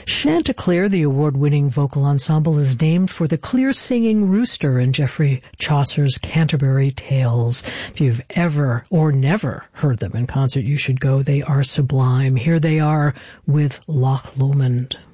Chanticleer, the award-winning vocal ensemble, is named for the clear-singing rooster in Geoffrey Chaucer's Canterbury Tales. If you've ever or never heard them in concert, you should go. They are sublime. Here they are with Loch Lomond.